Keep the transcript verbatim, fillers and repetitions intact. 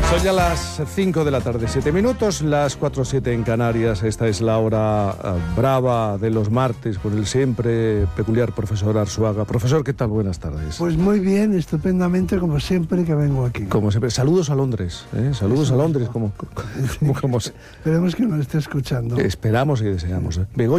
Son ya las cinco de la tarde, siete minutos, las cuatro siete en Canarias. Esta es la hora uh, brava de los martes con el siempre peculiar profesor Arzuaga. Profesor, ¿qué tal? Buenas tardes. Pues muy bien, estupendamente, como siempre que vengo aquí. Como siempre. Saludos a Londres, ¿eh? Saludos Eso a Londres, mismo. como, como, como, como se- Esperemos que nos esté escuchando. Esperamos y deseamos. ¿eh? Begoña